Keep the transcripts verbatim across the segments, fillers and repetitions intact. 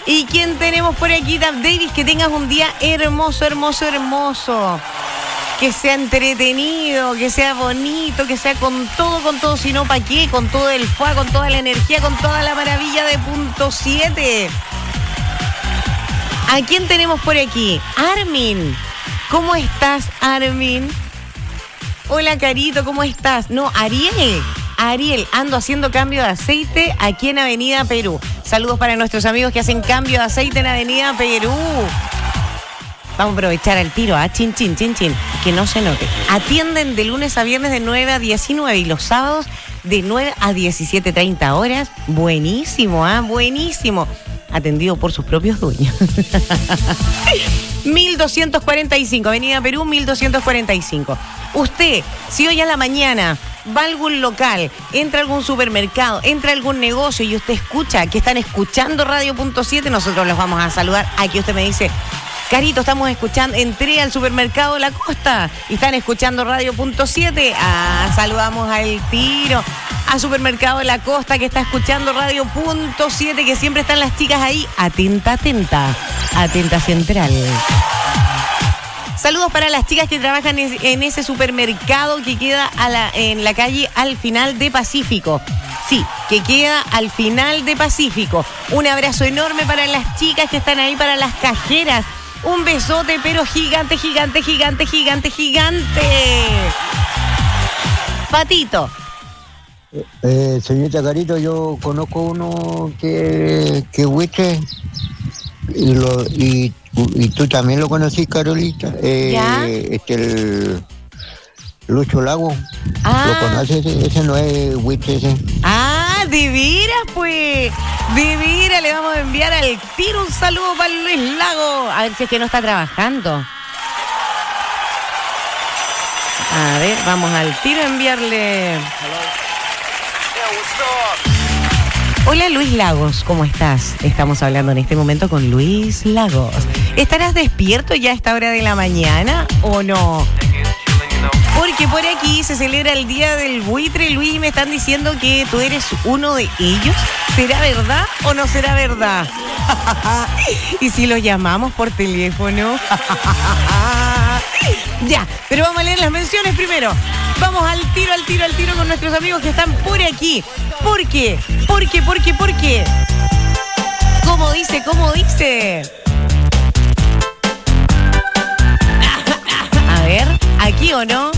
¿Y quién tenemos por aquí, Dab Davis? Que tengas un día hermoso, hermoso, hermoso. Que sea entretenido, que sea bonito, que sea con todo, con todo, si no, ¿para qué? Con todo el fuego, con toda la energía, con toda la maravilla de punto siete. ¿A quién tenemos por aquí? Armin. ¿Cómo estás, Armin? Hola, Carito, ¿cómo estás? No, Ariel. Ariel, ando haciendo cambio de aceite aquí en Avenida Perú. Saludos para nuestros amigos que hacen cambio de aceite en Avenida Perú. Vamos a aprovechar el tiro, ¿ah? Chin, chin, chin, chin. Que no se note. Atienden de lunes a viernes de nueve a diecinueve y los sábados de nueve a diecisiete treinta horas. Buenísimo, ¿ah? Buenísimo. Atendido por sus propios dueños. mil doscientos cuarenta y cinco, Avenida Perú, mil doscientos cuarenta y cinco. Usted, si hoy a la mañana va a algún local, entra a algún supermercado, entra a algún negocio y usted escucha que están escuchando Radio Punto siete, nosotros los vamos a saludar. Aquí usted me dice: Carito, estamos escuchando, entré al supermercado La Costa y están escuchando Radio Punto siete. Ah, saludamos al tiro. A Supermercado La Costa que está escuchando Radio Punto siete, que siempre están las chicas ahí. Atenta, atenta. Atenta Central. Saludos para las chicas que trabajan en ese supermercado que queda a la, en la calle al final de Pacífico. Sí, que queda al final de Pacífico. Un abrazo enorme para las chicas que están ahí, para las cajeras. Un besote, pero gigante, gigante, gigante, gigante, gigante. Patito. Eh, señorita Carito, yo conozco uno que que huiche y, lo, y, y tú también lo conocís, Carolita. Eh, ¿Ya? Este, el Lucho Lago. Ah. ¿Lo conoces? Ese, ese no es huiche ese. Ah, de veras, pues. De veras, le vamos a enviar al tiro un saludo para Luis Lago. A ver si es que no está trabajando. A ver, vamos al tiro a enviarle. Hola, Luis Lagos, ¿cómo estás? Estamos hablando en este momento con Luis Lagos. ¿Estarás despierto ya a esta hora de la mañana o no? Porque por aquí se celebra el Día del Buitre, Luis, y me están diciendo que tú eres uno de ellos. ¿Será verdad o no será verdad? ¿Y si lo llamamos por teléfono? Ya, pero vamos a leer las menciones primero. Vamos al tiro, al tiro, al tiro con nuestros amigos que están por aquí. ¿Por qué? ¿Por qué? ¿Por qué? ¿Por qué? ¿Cómo dice? ¿Cómo dice? A ver, ¿aquí o no?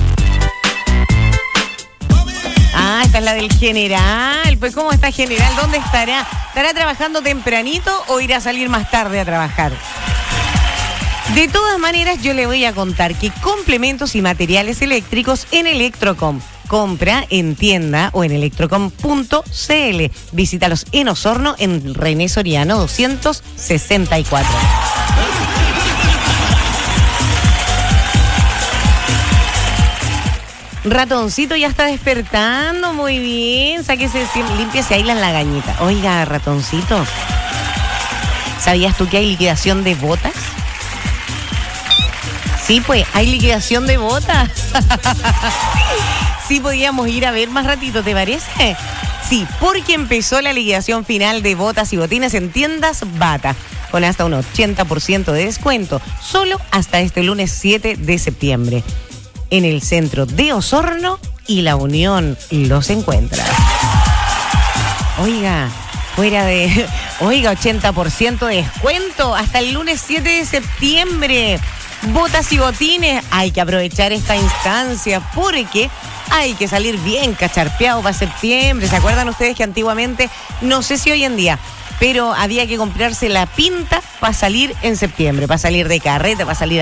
Ah, esta es la del general. Pues, ¿cómo está general? ¿Dónde estará? ¿Estará trabajando tempranito o irá a salir más tarde a trabajar? De todas maneras, yo le voy a contar que complementos y materiales eléctricos en Electrocom. Compra en tienda o en electrocom punto c l. Visítalos en Osorno, en René Soriano doscientos sesenta y cuatro. Ratoncito ya está despertando, muy bien. Sáquese, límpiese ahí la lagañita. Oiga, ratoncito, ¿sabías tú que hay liquidación de botas? Sí, pues, hay liquidación de botas. Sí, podíamos ir a ver más ratito, ¿te parece? Sí, porque empezó la liquidación final de botas y botines en tiendas Bata, con hasta un ochenta por ciento de descuento, solo hasta este lunes siete de septiembre. En el centro de Osorno y La Unión los encuentras. Oiga, fuera de... Oiga, ochenta por ciento de descuento hasta el lunes siete de septiembre. Botas y botines, hay que aprovechar esta instancia porque hay que salir bien cacharpeado para septiembre. ¿Se acuerdan ustedes que antiguamente, no sé si hoy en día, pero había que comprarse la pinta para salir en septiembre, para salir de carrete, para salir